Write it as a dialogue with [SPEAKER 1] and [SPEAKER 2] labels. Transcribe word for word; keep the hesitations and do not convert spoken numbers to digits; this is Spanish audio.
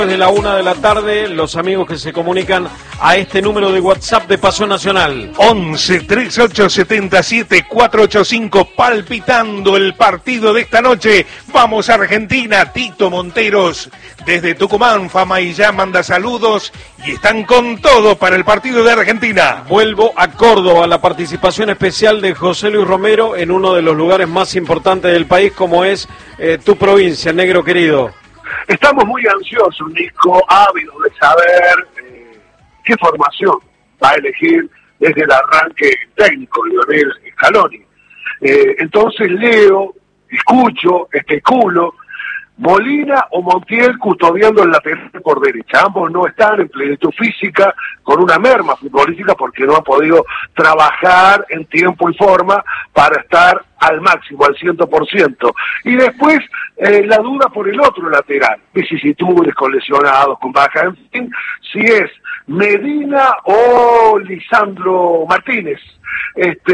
[SPEAKER 1] De la una de la tarde, los amigos que se comunican a este número de WhatsApp de Pasión Nacional.
[SPEAKER 2] once, treinta y ocho, setenta y siete, cuatrocientos ochenta y cinco, palpitando el partido de esta noche. Vamos a Argentina, Tito Monteros, desde Tucumán, Fama y ya manda saludos y están con todo para el partido de Argentina.
[SPEAKER 1] Vuelvo a Córdoba, la participación especial de José Luis Romero en uno de los lugares más importantes del país, como es eh, tu provincia, negro querido.
[SPEAKER 3] Estamos muy ansiosos, Nico, ávidos de saber eh, qué formación va a elegir desde el arranque técnico Lionel Scaloni. Eh, entonces leo, escucho, especulo, Molina o Montiel custodiando el lateral por derecha. Ambos no están en plenitud física, con una merma futbolística porque no han podido trabajar en tiempo y forma para estar al máximo, al cien por ciento. Y después eh, la duda por el otro lateral, vicisitudes, con lesionados, con baja, en fin, si es Medina o Lisandro Martínez. Este,